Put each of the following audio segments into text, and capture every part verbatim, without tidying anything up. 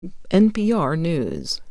N P R News.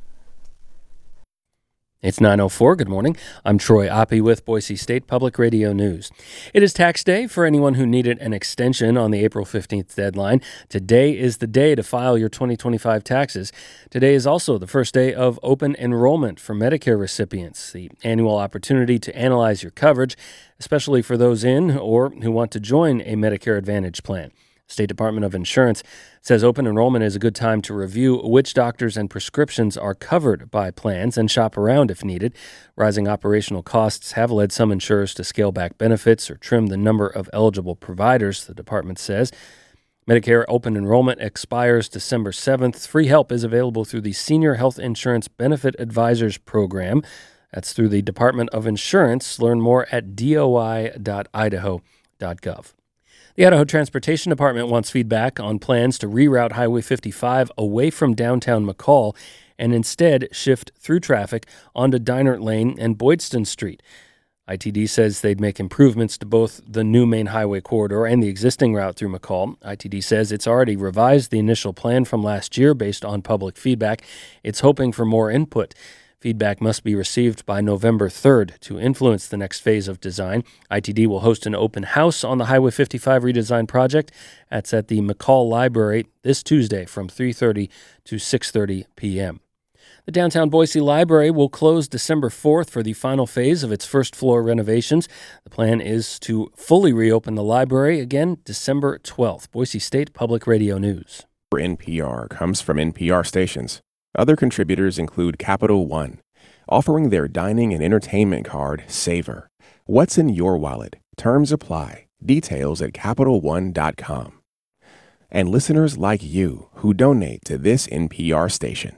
It's nine oh four. Good morning. I'm Troy Oppie with Boise State Public Radio News. It is tax day for anyone who needed an extension on the April fifteenth deadline. Today is the day to file your twenty twenty-five taxes. Today is also the first day of open enrollment for Medicare recipients, the annual opportunity to analyze your coverage, especially for those in or who want to join a Medicare Advantage plan. State Department of Insurance says open enrollment is a good time to review which doctors and prescriptions are covered by plans and shop around if needed. Rising operational costs have led some insurers to scale back benefits or trim the number of eligible providers, the department says. Medicare open enrollment expires December seventh. Free help is available through the Senior Health Insurance Benefit Advisors Program. That's through the Department of Insurance. Learn more at D O I dot idaho dot gov. The Idaho Transportation Department wants feedback on plans to reroute Highway fifty-five away from downtown McCall and instead shift through traffic onto Dinert Lane and Boydston Street. I T D says they'd make improvements to both the new main highway corridor and the existing route through McCall. I T D says it's already revised the initial plan from last year based on public feedback. It's hoping for more input. Feedback must be received by November third to influence the next phase of design. I T D will host an open house on the Highway fifty-five redesign project. That's at the McCall Library this Tuesday from three thirty to six thirty p.m. The downtown Boise Library will close December fourth for the final phase of its first floor renovations. The plan is to fully reopen the library again December twelfth. Boise State Public Radio News. N P R comes from N P R stations. Other contributors include Capital One, offering their dining and entertainment card, Savor. What's in your wallet? Terms apply. Details at Capital One dot com. And listeners like you who donate to this N P R station.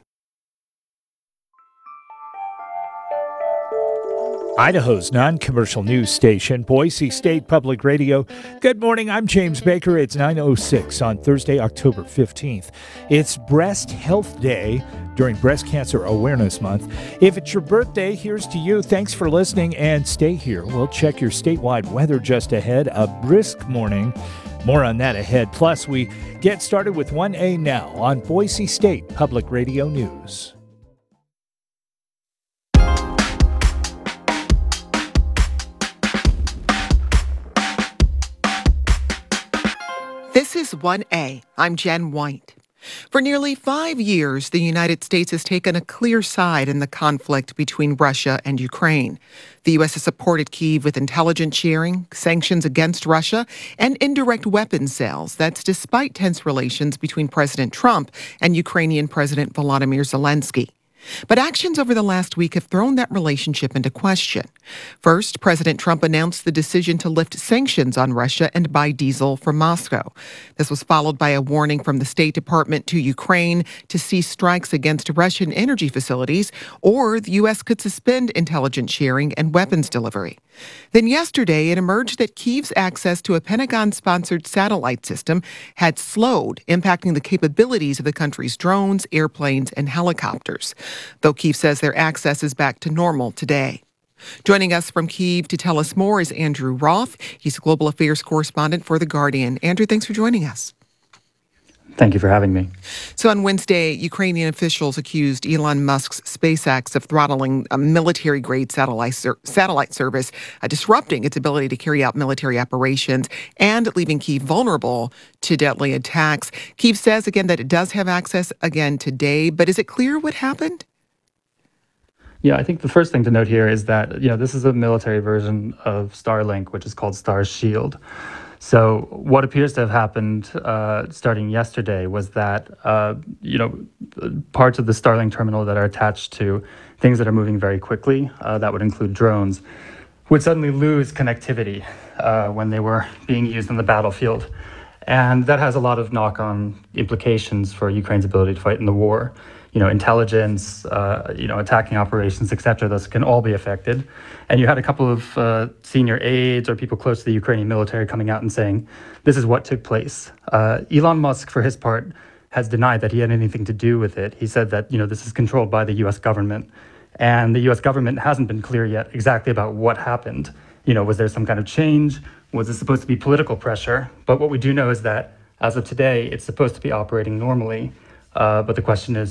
Idaho's non-commercial news station, Boise State Public Radio. Good morning, I'm James Baker. It's nine oh six on Thursday, October fifteenth. It's Breast Health Day during Breast Cancer Awareness Month. If it's your birthday, here's to you. Thanks for listening and stay here. We'll check your statewide weather just ahead. A brisk morning. More on that ahead. Plus, we get started with one A now on Boise State Public Radio News. This is one A. I'm Jen White. For nearly five years, the United States has taken a clear side in the conflict between Russia and Ukraine. The U S has supported Kyiv with intelligence sharing, sanctions against Russia, and indirect weapons sales. That's despite tense relations between President Trump and Ukrainian President Volodymyr Zelensky. But actions over the last week have thrown that relationship into question. First, President Trump announced the decision to lift sanctions on Russia and buy diesel from Moscow. This was followed by a warning from the State Department to Ukraine to cease strikes against Russian energy facilities, or the U S could suspend intelligence sharing and weapons delivery. Then yesterday, it emerged that Kyiv's access to a Pentagon-sponsored satellite system had slowed, impacting the capabilities of the country's drones, airplanes, and helicopters. Though Kyiv says their access is back to normal today. Joining us from Kyiv to tell us more is Andrew Roth. He's a global affairs correspondent for The Guardian. Andrew, thanks for joining us. Thank you for having me. So on Wednesday, Ukrainian officials accused Elon Musk's SpaceX of throttling a military-grade satellite, ser- satellite service, uh, disrupting its ability to carry out military operations and leaving Kyiv vulnerable to deadly attacks. Kyiv says again that it does have access again today, but is it clear what happened? Yeah, I think the first thing to note here is that, you know, this is a military version of Starlink, which is called Star Shield. So what appears to have happened uh, starting yesterday was that, uh, you know, parts of the Starlink terminal that are attached to things that are moving very quickly, uh, that would include drones, would suddenly lose connectivity uh, when they were being used in the battlefield. And that has a lot of knock-on implications for Ukraine's ability to fight in the war. You know, intelligence, uh, you know, attacking operations, et cetera, those can all be affected. And you had a couple of uh, senior aides or people close to the Ukrainian military coming out and saying, this is what took place. Uh, Elon Musk, for his part, has denied that he had anything to do with it. He said that, you know, this is controlled by the U S government. And the U S government hasn't been clear yet exactly about what happened. You know, was there some kind of change? Was it supposed to be political pressure? But what we do know is that as of today, it's supposed to be operating normally. Uh, but the question is,